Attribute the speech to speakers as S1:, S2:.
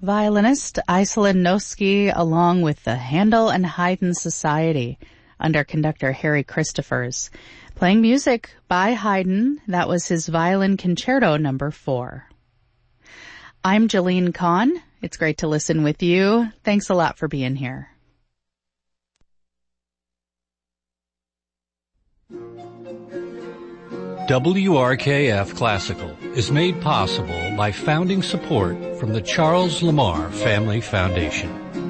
S1: Violinist Iselin Noski along with the Handel and Haydn Society under conductor Harry Christophers. Playing music by Haydn, that was his Violin Concerto No. 4. I'm Jolene Kahn. It's great to listen with you. Thanks a lot for being here.
S2: WRKF Classical is made possible by founding support from the Charles Lamar Family Foundation.